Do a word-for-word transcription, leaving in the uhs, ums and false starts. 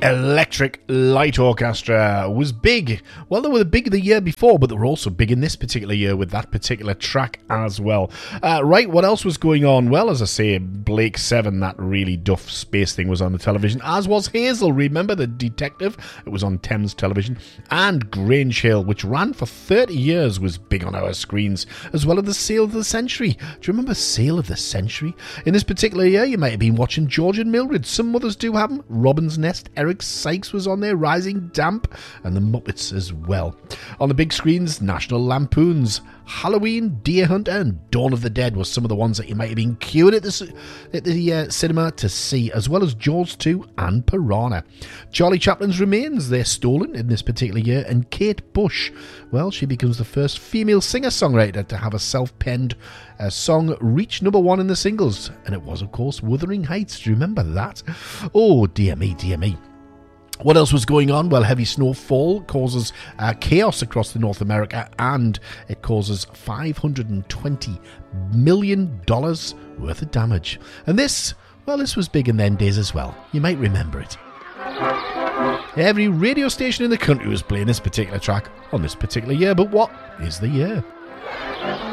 Electric Light Orchestra was big. Well, they were big the year before, but they were also big in this particular year with that particular track as well. Uh, right, what else was going on? Well, as I say, Blake seven, that really duff space thing, was on the television, as was Hazel. Remember the detective? It was on Thames Television. And Grange Hill, which ran for thirty years, was big on our screens, as well as the Sale of the Century. Do you remember Sale of the Century? In this particular year, you might have been watching George and Mildred. Some mothers do have them. Robin's Nest, Eric Sykes was on there, Rising Damp, and the Muppets as well. On the big screens, National Lampoon's Halloween, Deer Hunter, and Dawn of the Dead was some of the ones that you might have been queuing at the, at the uh, cinema to see, as well as Jaws two and Piranha. Charlie Chaplin's Remains, they're stolen in this particular year, and Kate Bush, well, she becomes the first female singer-songwriter to have a self-penned uh, song reach number one in the singles, and it was, of course, Wuthering Heights. Do you remember that? Oh, dear me, dear me. What else was going on? Well, heavy snowfall causes uh, chaos across the North America, and it causes five hundred twenty million dollars worth of damage. And this, well, this was big in them days as well. You might remember it. Every radio station in the country was playing this particular track on this particular year, but what is the year?